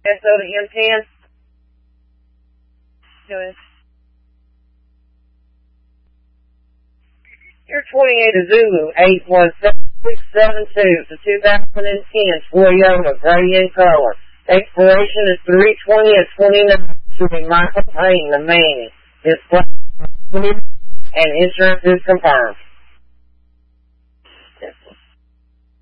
SO to M10. Go ahead. You're 28 to Zulu, 817-672 to 2010 Toyota, gray in color. Expiration is 3/20 of 29 to be Michael Payne, the man. It's and insurance is confirmed.